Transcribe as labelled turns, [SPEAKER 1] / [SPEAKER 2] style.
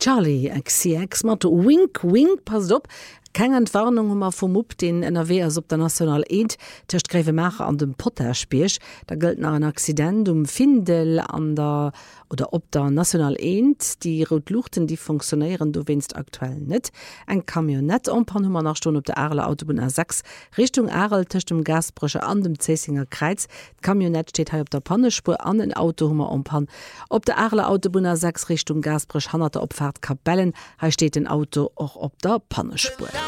[SPEAKER 1] Charlie XCX mat Wink Wink pass op. Keng Entwarnung hummer vum Upp den NRW ass op der National 1 terchtgräwe Macher an dem Potterspiech. Da gëlt nach een Accident Findel an der oder op der National 1, die Rotluchten die funktionieren du winst aktuell net. Eng Kamionett ompan hummer nach Stunde op der Arle Autobahn A6 Richtung Arel techt dem Gasbrüche an dem Zesinger Kreiz. Kamionett steht he op der Pannespur an den Autohummer ompan. Op der Arle Autobahn A6 Richtung Gasbrüch hanner der Opfahrt Kapellen, he steht den Auto och op der Pannespur.